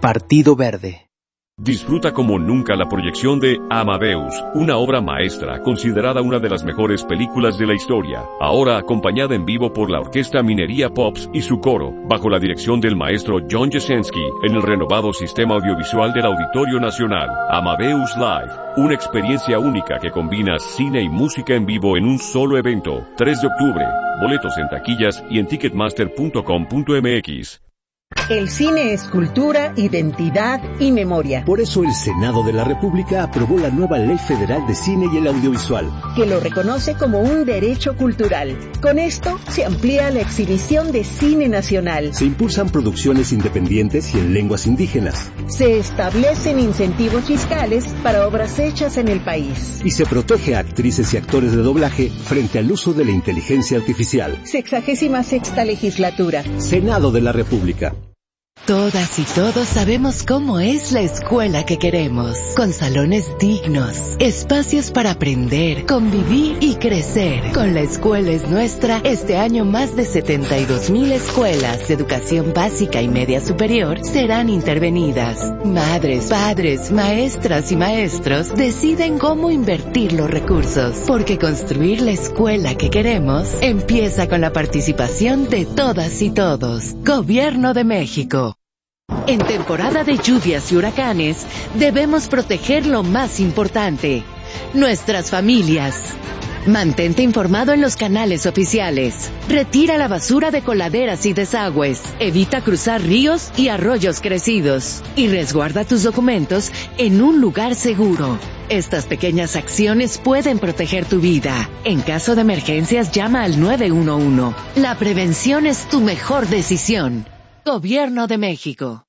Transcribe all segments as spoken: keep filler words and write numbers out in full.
Partido Verde. Disfruta como nunca la proyección de Amadeus, una obra maestra considerada una de las mejores películas de la historia, ahora acompañada en vivo por la Orquesta Minería Pops y su coro, bajo la dirección del maestro John Jasenski, en el renovado sistema audiovisual del Auditorio Nacional. Amadeus Live, una experiencia única que combina cine y música en vivo en un solo evento. tres de octubre, boletos en taquillas y en ticketmaster punto com punto m x. El cine es cultura, identidad y memoria. Por eso el Senado de la República aprobó la nueva Ley Federal de Cine y el Audiovisual, que lo reconoce como un derecho cultural. Con esto se amplía la exhibición de cine nacional. Se impulsan producciones independientes y en lenguas indígenas. Se establecen incentivos fiscales para obras hechas en el país. Y se protege a actrices y actores de doblaje frente al uso de la inteligencia artificial. Sexagésima sexta legislatura. Senado de la República. Todas y todos sabemos cómo es la escuela que queremos, con salones dignos, espacios para aprender, convivir y crecer. Con La Escuela es Nuestra, este año más de setenta y dos mil escuelas de educación básica y media superior serán intervenidas. Madres, padres, maestras y maestros deciden cómo invertir los recursos, porque construir la escuela que queremos empieza con la participación de todas y todos. Gobierno de México. En temporada de lluvias y huracanes, debemos proteger lo más importante, nuestras familias. Mantente informado en los canales oficiales. Retira la basura de coladeras y desagües. Evita cruzar ríos y arroyos crecidos. Y resguarda tus documentos en un lugar seguro. Estas pequeñas acciones pueden proteger tu vida. En caso de emergencias, llama al nueve uno uno. La prevención es tu mejor decisión. Gobierno de México.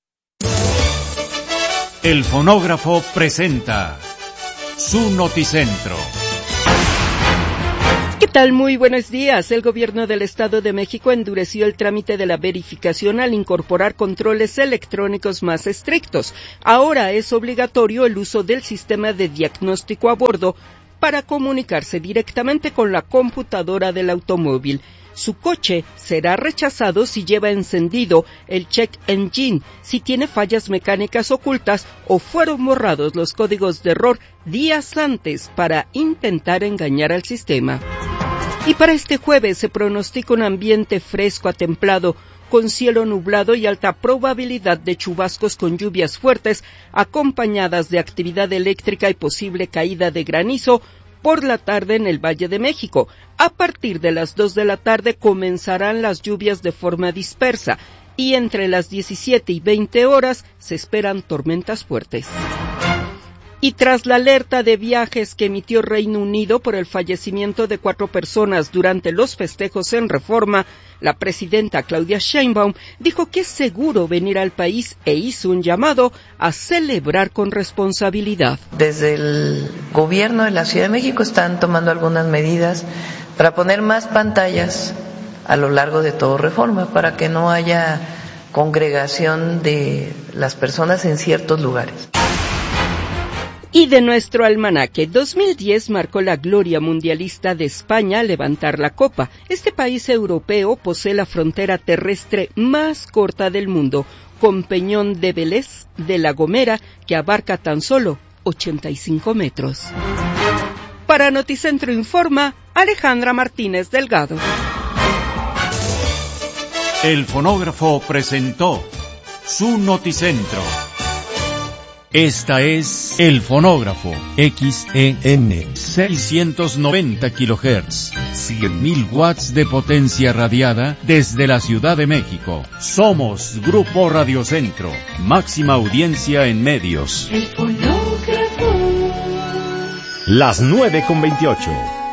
El fonógrafo presenta su Noticentro. ¿Qué tal? Muy buenos días. El gobierno del Estado de México endureció el trámite de la verificación al incorporar controles electrónicos más estrictos. Ahora es obligatorio el uso del sistema de diagnóstico a bordo para comunicarse directamente con la computadora del automóvil. Su coche será rechazado si lleva encendido el check engine, si tiene fallas mecánicas ocultas o fueron borrados los códigos de error días antes para intentar engañar al sistema. Y para este jueves se pronostica un ambiente fresco a templado, con cielo nublado y alta probabilidad de chubascos con lluvias fuertes, acompañadas de actividad eléctrica y posible caída de granizo por la tarde en el Valle de México. A partir de las dos de la tarde comenzarán las lluvias de forma dispersa y entre las diecisiete y veinte horas se esperan tormentas fuertes. Y tras la alerta de viajes que emitió Reino Unido por el fallecimiento de cuatro personas durante los festejos en Reforma, la presidenta Claudia Sheinbaum dijo que es seguro venir al país e hizo un llamado a celebrar con responsabilidad. Desde el gobierno de la Ciudad de México están tomando algunas medidas para poner más pantallas a lo largo de todo Reforma, para que no haya congregación de las personas en ciertos lugares. Y de nuestro almanaque, dos mil diez marcó la gloria mundialista de España al levantar la copa. Este país europeo posee la frontera terrestre más corta del mundo, con Peñón de Vélez de La Gomera, que abarca tan solo ochenta y cinco metros. Para Noticentro informa Alejandra Martínez Delgado. El fonógrafo presentó su Noticentro. Esta es El Fonógrafo, X E M, seiscientos noventa kilohertz, cien mil watts de potencia radiada desde la Ciudad de México. Somos Grupo Radiocentro, máxima audiencia en medios. El Fonógrafo. Las nueve con veintiocho.